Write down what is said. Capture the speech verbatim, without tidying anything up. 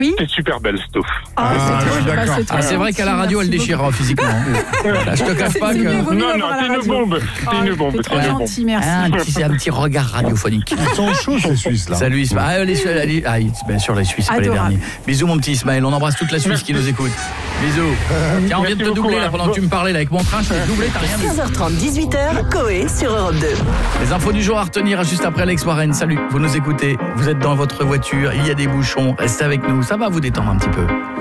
Oui. T'es super belle, Stouff. Ah, Ah, c'est trop, je suis j'ai d'accord. passé trop Ah, c'est vrai qu'à la radio, elle Merci déchire physiquement. Là, je te cache pas C'est que... mieux, vaut mieux Non, non, l'avoir à t'es la une radio. bombe. T'es une bombe. T'es T'es trop une bombe. gentil, merci. Ah, un, petit, un petit regard radiophonique. Ils sont chauds, ces Suisses, là. Salut Ismaël. Ah, les, les, les- ah, bien sûr, les Suisses, c'est pas les Adorable. derniers. Bisous, mon petit Ismaël. On embrasse toute la Suisse qui nous écoute. Bisous. Tiens, on vient de te Merci doubler beaucoup, là pendant hein. que tu me parlais là avec mon train. Je t'ai doublé, t'as rien vu. quinze heures trente, dix-huit heures, Coé sur Europe deux. Les infos du jour à retenir juste après Alex Warren. Salut, vous nous écoutez. Vous êtes dans votre voiture, il y a des bouchons. Restez avec nous, ça va vous détendre un petit peu.